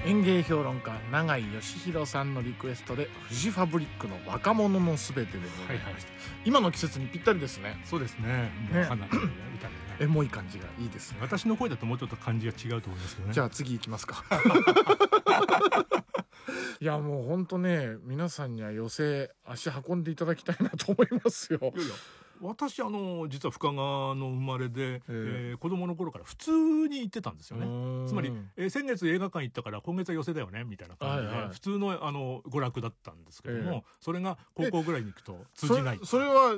園芸評論家永井義弘さんのリクエストでフジファブリックの若者のすべてでございました。今の季節にぴったりですね。 そうですね。もう花の歌でね。 エモい感じがいいですね。 私の声だともうちょっと感じが違うと思いますけどね。 じゃあ次行きますか。いやもうほんとね、皆さんには寄席足運んでいただきたいなと思いますよ。 いやいや、私実は深川の生まれで、子供の頃から普通に行ってたんですよね。つまり、先月映画館行ったから今月は寄席だよねみたいな感じで、普通の娯楽だったんですけども、それが高校ぐらいに行くと通じない。 それは